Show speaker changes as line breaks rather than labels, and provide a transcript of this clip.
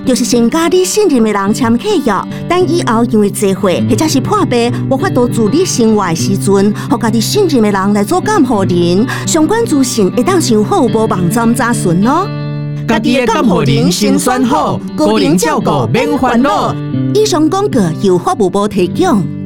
就是先甲你信任的人签合约，等以后因为聚会或者是破病，无法度自理生活的时阵，互家己信任的人来做监护人，相关资讯会当上好无网站查询哦。
家己的监护人先选好，个人照顾免烦恼。
以上广告由法务部提供。